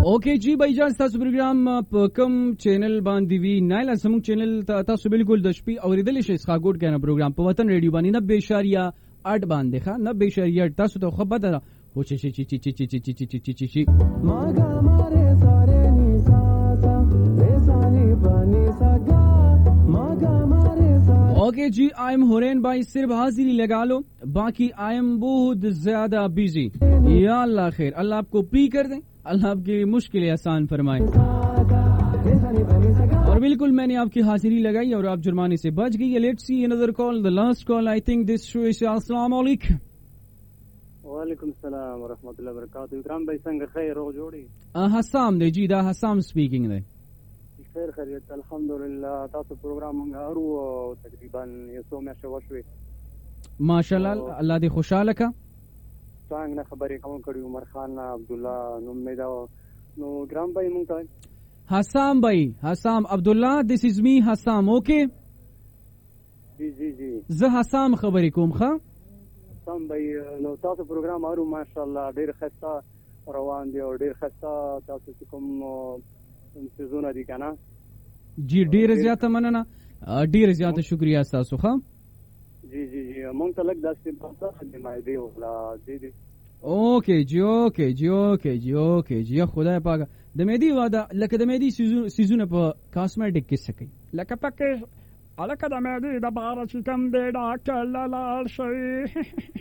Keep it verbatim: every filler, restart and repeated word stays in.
اوکے جی بھائی جان تاسو پروګرام په کوم چینل باندې وی نایل سمون چینل تاسو بالکل د شپې اوریدل شي ښاګوټ کنه پروګرام په وطن ریډیو باندې نبه اشاریه آټ باندې ښه نبه اشاریه آټ تاسو ته خو بدل هو چی چی چی چی چی چی چی چی چی چی ماګه ماره ساره ني ساسا رساني باني ساګا ماګه ماره ساره اوکے جی آئی ایم ہورین بھائی صرف حاضری لگا لو باقی آئی ایم بہت زیادہ بیزی یا اللہ خیر اللہ آپ کو پی کر دیں اللہ آپ کی مشکلیں آسان فرمائے اور بالکل میں نے آپ کی حاضری لگائی اور آپ جرمانے سے بچ گئی. لیٹس سی another call, the last call. I think this show is السلام علیکم. وعلیکم السلام ورحمۃ اللہ وبرکاتہ. اکرام بھائی څنګه خیر او جوړی؟ حسام دی جی دا حسام سپیکنګ دی. خیر خیریت الحمدلله. تاسو پروګرام غواړو تقریبا یو څو میاشتې وشوي. ماشاءالله الله دې خوشاله کا. څنګه خبرې کوم کړي عمر خان عبد الله نوم مې دا نو ګرام بھائی مونږ ته حسام بھائی حسام عبد الله this is me حسام اوکے جی جی جی زه حسام خبرې کوم ښه حسام بھائی نو تاسو پروګرام اورو ماشاءالله ډېر ښه روان دی او ډېر ښه تاسو کوم سيزونه دي کنه جی ډېر زیاته مننه ډېر زیاته شکریا تاسو ښه جی جی جی مونږ ته لګ داسې په دې ما دی ولا جی جی اوکے جی اوکے جی اوکے جی اوکے جی خدای پاک د مېدی واده لکه د مېدی سيزونه په کاسمیټک کې سکی لکه پکې الکه د مېدی د بار چې کم دی دا کله لال شي